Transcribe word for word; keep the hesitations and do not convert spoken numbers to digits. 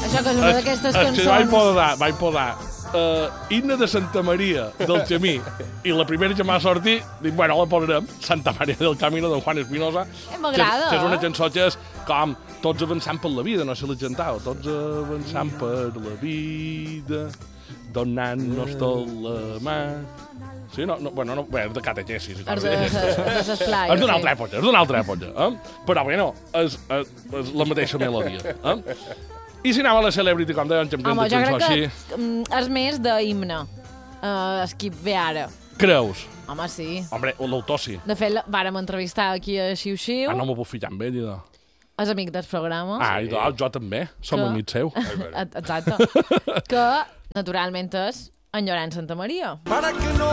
Això que és una d'aquestes cançons... És que vaig posar, vaig posar uh, Himne de Santa Maria del Camí i la primera que m'ha sortit, dic, bueno, la posarem, Santa Maria del Camí de Juan Espinosa. Eh, m'agrada. Que és una cançó que és com tots avançant per la vida, no sé si l'he cantat, tots avançant per la vida, donant-nos tot la mà... Sí, no, no, bueno, no, bé, és de catequesis. És de s'esplai. És d'una altra època, és d'una altra època. Eh? Però, bueno, és, és, és la mateixa melodia. Eh? I si anava a la Celebrity, com deien, que em Home, jo crec així... que mm, és més d'himne. Uh, es qui ve ara. Creus? Home, sí. Hombre, l'autor sí. De fet, vàrem entrevistar aquí a Xiu Xiu. Ah, no m'ho puc ficar amb ell, idò. És amic del programa. Ah, idò, jo també. Som que... amics seu. Exacte. Que, naturalment, és en Llorenç Santamaria. Para que no